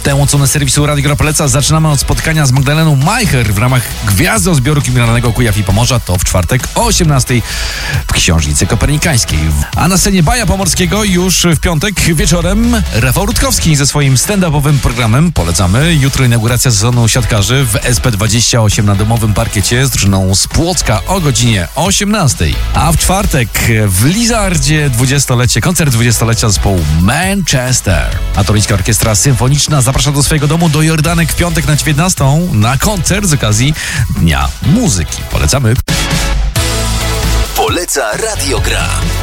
Tę odsłonę serwisu Radio Gra poleca zaczynamy od spotkania z Magdaleną Majcher w ramach Gwiazdozbioru Kryminalnego Kujaw i Pomorza. To w czwartek o 18:00 w Książnicy Kopernikańskiej. A na scenie Baja Pomorskiego już w piątek wieczorem Rafał Rutkowski ze swoim stand-upowym programem. Polecamy. Jutro inauguracja sezonu siatkarzy w SP28 na domowym parkiecie z drużyną z Płocka o godzinie 18:00. A w czwartek w Lizardzie koncert 20-lecia zespołu Manchester. A Toruńska Orkiestra Symfoniczna zaprasza do swojego domu do Jordanek w piątek na 19:00 na koncert z okazji Dnia Muzyki. Polecamy. Poleca Radio Gra.